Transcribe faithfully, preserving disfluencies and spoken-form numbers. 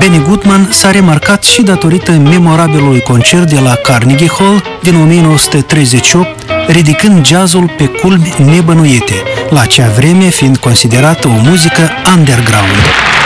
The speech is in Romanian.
Benny Goodman s-a remarcat și datorită memorabilului concert de la Carnegie Hall din o mie nouă sute treizeci și opt, ridicând jazzul pe culmi nebănuite, la acea vreme fiind considerată o muzică underground.